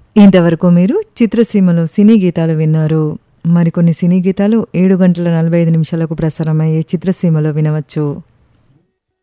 ఇంతవరకు మీరు చిత్రసీమలో సినీ గీతాలు విన్నారు. మరికొన్ని సినీ గీతాలు 7 గంటల 45 నిమిషాలకు ప్రసారమయ్యే చిత్రసీమలో వినవచ్చు.